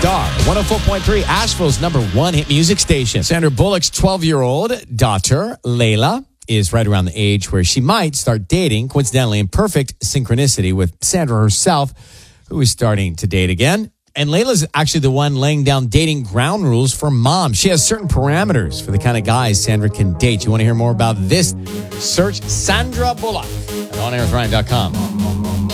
Star, 104.3, Asheville's #1 hit music station. Sandra Bullock's 12-year-old daughter, Layla, is right around the age where she might start dating, coincidentally in perfect synchronicity with Sandra herself, who is starting to date again. And Layla's actually the one laying down dating ground rules for mom. She has certain parameters for the kind of guys Sandra can date. You want to hear more about this? Search Sandra Bullock at OnAirWithRyan.com.